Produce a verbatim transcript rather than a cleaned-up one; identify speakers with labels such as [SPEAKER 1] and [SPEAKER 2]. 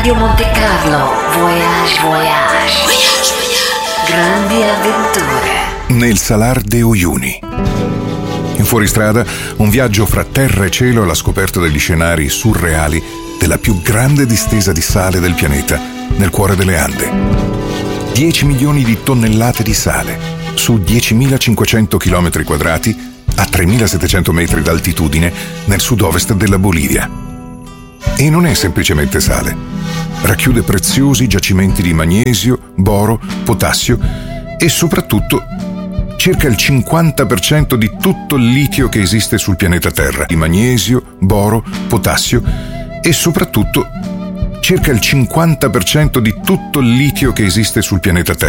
[SPEAKER 1] Radio Monte Carlo, Voyage Voyage. Voyage Voyage. Grandi avventure.
[SPEAKER 2] Nel Salar de Uyuni. In fuoristrada, un viaggio fra terra e cielo alla scoperta degli scenari surreali della più grande distesa di sale del pianeta, nel cuore delle Ande. dieci milioni di tonnellate di sale, su diecimilacinquecento chilometri quadrati, a tremilasettecento metri d'altitudine, nel sud-ovest della Bolivia. E non è semplicemente sale. Racchiude preziosi giacimenti di magnesio, boro, potassio e soprattutto circa il cinquanta per cento di tutto il litio che esiste sul pianeta Terra. Di magnesio, boro, potassio e soprattutto circa il cinquanta per cento di tutto il litio che esiste sul pianeta Terra.